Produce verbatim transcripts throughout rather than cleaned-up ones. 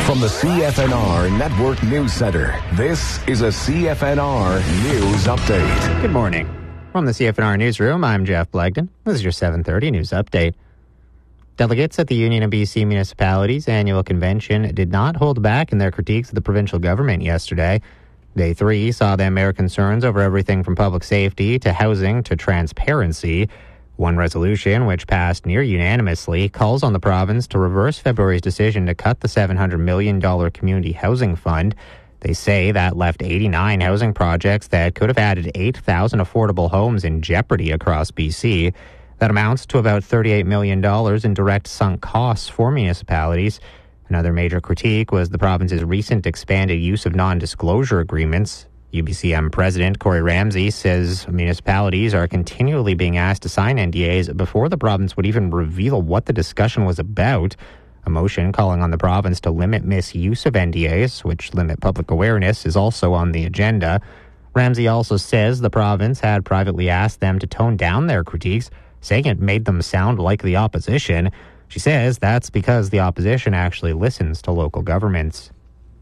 From the C F N R Network News Center, this is a C F N R News Update. Good morning. From the C F N R Newsroom, I'm Jeff Blegden. This is your seven thirty News Update. Delegates at the Union of B C Municipalities annual convention did not hold back in their critiques of the provincial government yesterday. Day three saw them air concerns over everything from public safety to housing to transparency. One resolution, which passed near unanimously, calls on the province to reverse February's decision to cut the seven hundred million dollars community housing fund. They say that left eighty-nine housing projects that could have added eight thousand affordable homes in jeopardy across B C. That amounts to about thirty-eight million dollars in direct sunk costs for municipalities. Another major critique was the province's recent expanded use of non-disclosure agreements. U B C M President Corey Ramsey says municipalities are continually being asked to sign N D As before the province would even reveal what the discussion was about. A motion calling on the province to limit misuse of N D As, which limit public awareness, is also on the agenda. Ramsey also says the province had privately asked them to tone down their critiques, saying it made them sound like the opposition. She says that's because the opposition actually listens to local governments.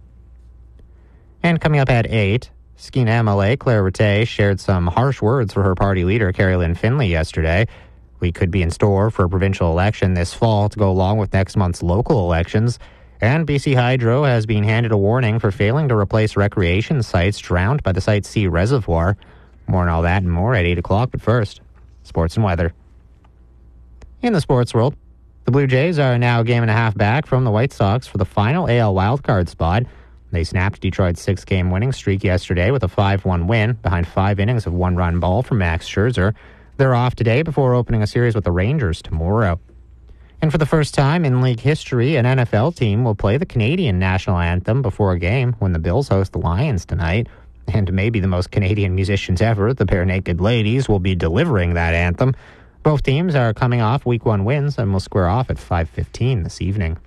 And coming up at eight, Skeena M L A Claire Rattay shared some harsh words for her party leader, Carrie Lynn Finlay, yesterday. We could be in store for a provincial election this fall to go along with next month's local elections. And B C Hydro has been handed a warning for failing to replace recreation sites drowned by the Site C reservoir. More on all that and more at eight o'clock, but first, sports and weather. In the sports world, the Blue Jays are now a game and a half back from the White Sox for the final A L wildcard spot. They snapped Detroit's six-game winning streak yesterday with a five one win behind five innings of one-run ball from Max Scherzer. They're off today before opening a series with the Rangers tomorrow. And for the first time in league history, an N F L team will play the Canadian national anthem before a game when the Bills host the Lions tonight. And maybe the most Canadian musicians ever, the Bare Naked Ladies, will be delivering that anthem. Both teams are coming off week one wins and will square off at five fifteen this evening.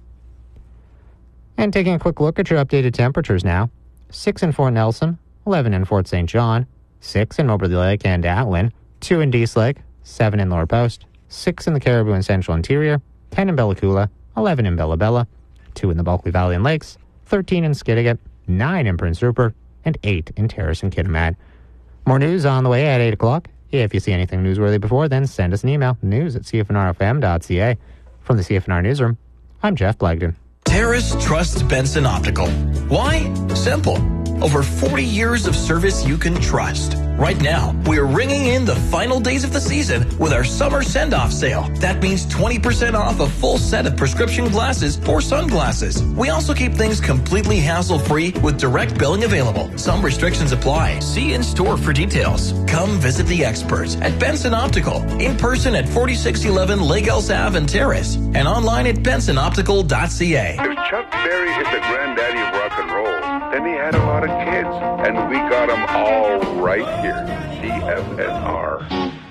And taking a quick look at your updated temperatures now. six in Fort Nelson, eleven in Fort Saint John, six in Moberly Lake and Atlin, two in Dease Lake, seven in Lower Post, six in the Caribou and Central Interior, ten in Bella Coola, eleven in Bella Bella, two in the Bulkley Valley and Lakes, thirteen in Skidegate, nine in Prince Rupert, and eight in Terrace and Kitimat. More news on the way at eight o'clock. If you see anything newsworthy before, then send us an email, news at c f n r f m dot c a. From the C F N R Newsroom, I'm Jeff Blegden. Terrace trusts Benson Optical. Why? Simple. Over forty years of service you can trust. Right now, we're ringing in the final days of the season with our summer send-off sale. That means twenty percent off a full set of prescription glasses or sunglasses. We also keep things completely hassle-free with direct billing available. Some restrictions apply. See in-store for details. Come visit the experts at Benson Optical. In person at forty-six eleven Lake Elsa Ave and Terrace. And online at benson optical dot c a. If Chuck Berry is the granddaddy of rock and roll, then he had a lot of kids. And we got them all right here. C F N R.